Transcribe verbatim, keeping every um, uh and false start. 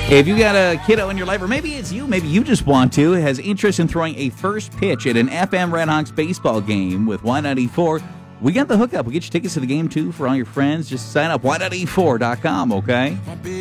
If you got a kiddo in your life, or maybe it's you, maybe you just want to, has interest in throwing a first pitch at an F M Redhawks baseball game with Y ninety-four, we got the hookup. We'll get you tickets to the game, too, for all your friends. Just sign up, Y ninety-four dot com, okay?